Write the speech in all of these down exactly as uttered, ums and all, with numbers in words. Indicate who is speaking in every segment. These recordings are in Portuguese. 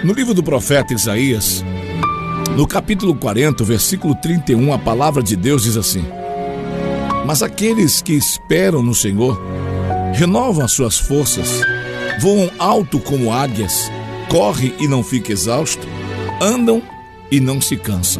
Speaker 1: No livro do profeta Isaías, no capítulo quarenta, versículo trinta e um, a palavra de Deus diz assim: mas aqueles que esperam no Senhor renovam as suas forças, voam alto como águias, correm e não ficam exaustos, andam e não se cansam.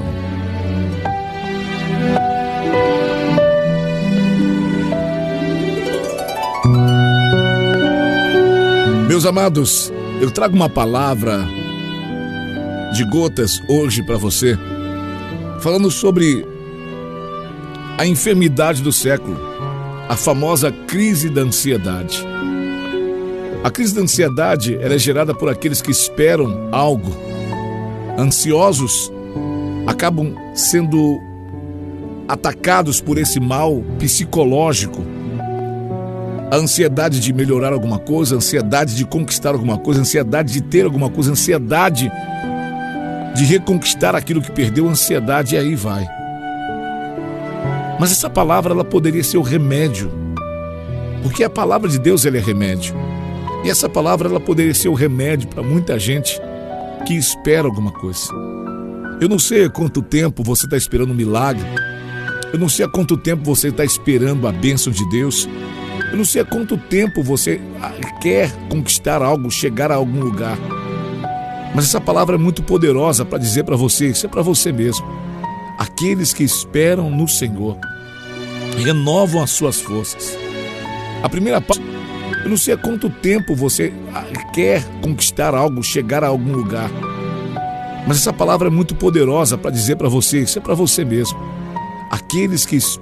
Speaker 1: Meus amados, eu trago uma palavra de gotas hoje para você, falando sobre a enfermidade do século, a famosa crise da ansiedade. A crise da ansiedade ela é gerada por aqueles que esperam algo. Ansiosos acabam sendo atacados por esse mal psicológico. A ansiedade de melhorar alguma coisa, a ansiedade de conquistar alguma coisa, a ansiedade de ter alguma coisa, a ansiedade de reconquistar aquilo que perdeu, a ansiedade, e aí vai. Mas essa palavra ela poderia ser o remédio, porque a palavra de Deus ela é remédio. E essa palavra ela poderia ser o remédio para muita gente que espera alguma coisa. Eu não sei há quanto tempo você está esperando um milagre. Eu não sei há quanto tempo você está esperando a bênção de Deus. Eu não sei há quanto tempo você quer conquistar algo, chegar a algum lugar. Mas essa palavra é muito poderosa para dizer para você, isso é para você mesmo. Aqueles que esperam no Senhor renovam as suas forças. A primeira parte, eu não sei há quanto tempo você quer conquistar algo, chegar a algum lugar. Mas essa palavra é muito poderosa para dizer para você, isso é para você mesmo. Aqueles que esperam